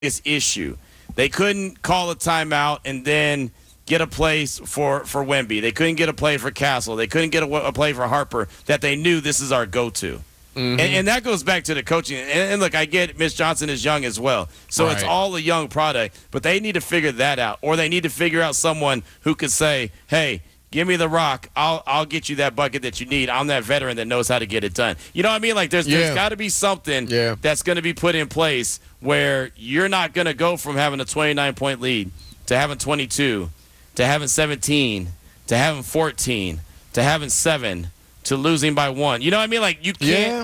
biggest issue. They couldn't call a timeout and then get a play for Wemby. They couldn't get a play for Castle. They couldn't get a play for Harper that they knew this is our go-to. Mm-hmm. And that goes back to the coaching. And look, I get Mitch Johnson is young as well. So It's all a young product. But they need to figure that out. Or they need to figure out someone who could say, hey, give me the rock. I'll get you that bucket that you need. I'm that veteran that knows how to get it done. You know what I mean? Like there's got to be something that's going to be put in place where you're not going to go from having a 29-point lead to having 22 to having 17 to having 14 to having 7 to losing by 1. You know what I mean? Like you can't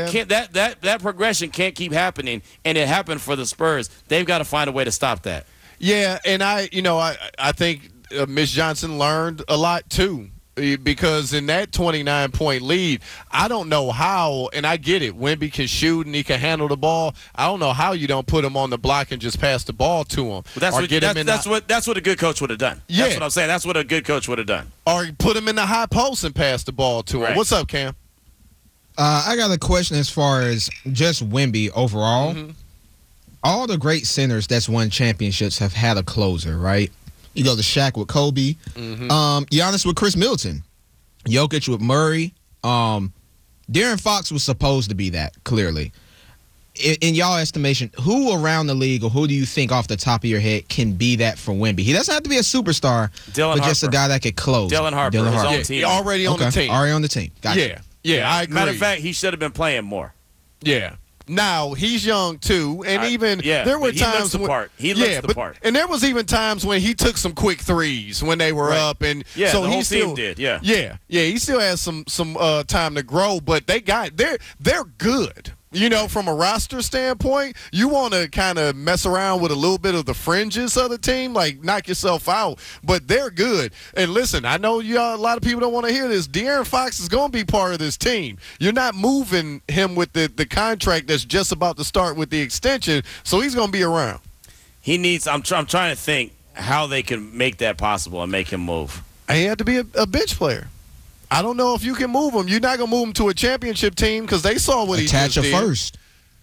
that progression can't keep happening, and it happened for the Spurs. They've got to find a way to stop that. Yeah, and I think Mitch Johnson learned a lot too, because in that 29-point lead, I don't know how, and I get it, Wemby can shoot and he can handle the ball. I don't know how you don't put him on the block and just pass the ball to him. Well, that's what a good coach would have done. Yeah. That's what I'm saying. That's what a good coach would have done. Or put him in the high post and pass the ball to him. Right. What's up, Cam? I got a question as far as just Wemby overall. Mm-hmm. All the great centers that's won championships have had a closer, right? You go to Shaq with Kobe, Giannis with Chris Middleton, Jokic with Murray. De'Aaron Fox was supposed to be that, clearly. In y'all estimation, who around the league, or who do you think off the top of your head can be that for Wemby? He doesn't have to be a superstar, but just a guy that could close. Dylan Harper. His own team. Already on the team. Already on the team. Gotcha. Yeah, I agree. Matter of fact, he should have been playing more. Yeah. Now, he's young, too, and there were times when he looks the part. And there was even times when he took some quick threes when they were up, and so the he whole still team did. Yeah, he still has some time to grow, but they're good. You know, from a roster standpoint, you want to kind of mess around with a little bit of the fringes of the team, like knock yourself out. But they're good. And listen, I know a lot of people don't want to hear this. De'Aaron Fox is going to be part of this team. You're not moving him with the contract that's just about to start with the extension, so he's going to be around. He needs. I'm trying to think how they can make that possible and make him move. He had to be a bench player. I don't know if you can move him. You're not going to move him to a championship team because they saw what he just did. Attach a first.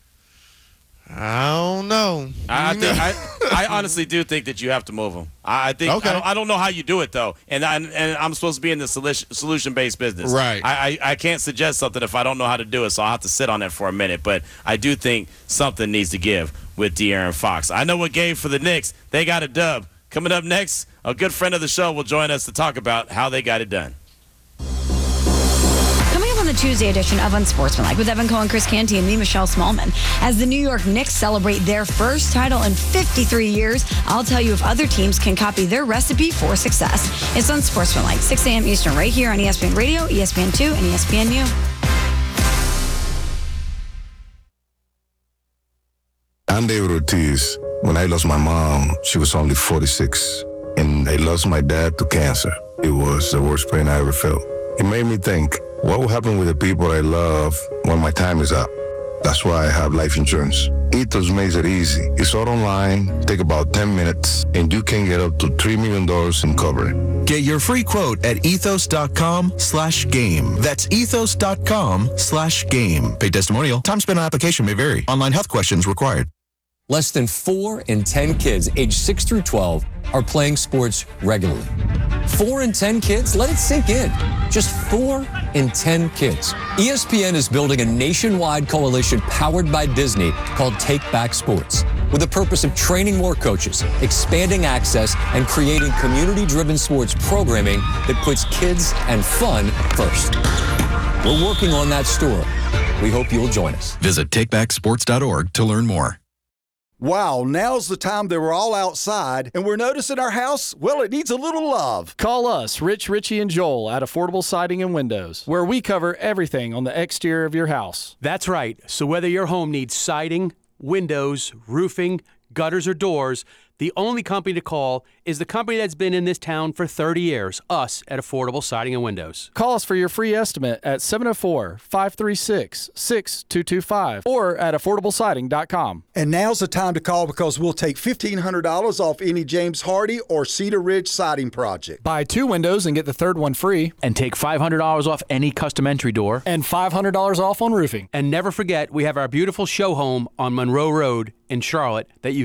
I don't know. I honestly do think that you have to move him. I think. Okay. I don't know how you do it though, and I'm supposed to be in the solution-based business. Right. I can't suggest something if I don't know how to do it, so I'll have to sit on it for a minute. But I do think something needs to give with De'Aaron Fox. I know what gave for the Knicks. They got a dub. Coming up next, a good friend of the show will join us to talk about how they got it done. On the Tuesday edition of Unsportsmanlike with Evan Cohen, Chris Canty, and me, Michelle Smallman. As the New York Knicks celebrate their first title in 53 years, I'll tell you if other teams can copy their recipe for success. It's Unsportsmanlike, 6 a.m. Eastern, right here on ESPN Radio, ESPN2, and ESPNU. I'm David Ortiz. When I lost my mom, she was only 46, and I lost my dad to cancer. It was the worst pain I ever felt. It made me think, what will happen with the people I love when my time is up? That's why I have life insurance. Ethos makes it easy. It's all online, take about 10 minutes, and you can get up to $3 million in coverage. Get your free quote at ethos.com/game. That's ethos.com/game. Paid testimonial. Time spent on application may vary. Online health questions required. Less than 4 in 10 kids aged 6 through 12 are playing sports regularly. 4 in 10 kids? Let it sink in. Just 4 in 10 kids. ESPN is building a nationwide coalition powered by Disney called Take Back Sports, with the purpose of training more coaches, expanding access, and creating community-driven sports programming that puts kids and fun first. We're working on that story. We hope you'll join us. Visit takebacksports.org to learn more. Wow, now's the time that we're all outside and we're noticing our house, well, it needs a little love. Call us, Rich, Richie, and Joel at Affordable Siding and Windows, where we cover everything on the exterior of your house. That's right. So whether your home needs siding, windows, roofing, gutters, or doors, the only company to call is the company that's been in this town for 30 years, us at Affordable Siding and Windows. Call us for your free estimate at 704-536-6225 or at affordablesiding.com. And now's the time to call because we'll take $1,500 off any James Hardy or Cedar Ridge siding project. Buy 2 windows and get the third one free. And take $500 off any custom entry door. And $500 off on roofing. And never forget, we have our beautiful show home on Monroe Road in Charlotte that you